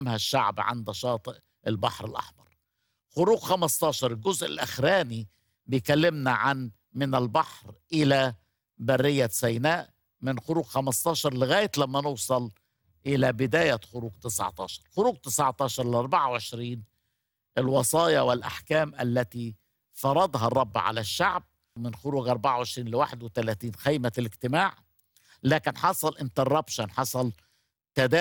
الشعب عند شاطئ البحر الأحمر. خروج 15 الجزء الأخراني بيكلمنا عن من البحر إلى برية سيناء، من خروج 15 لغاية لما نوصل إلى بداية خروج 19. خروج 19 ل 24 الوصايا والأحكام التي فرضها الرب على الشعب. من خروج 24 ل 31 خيمة الاجتماع. لكن حصل انتربشن، حصل تداخل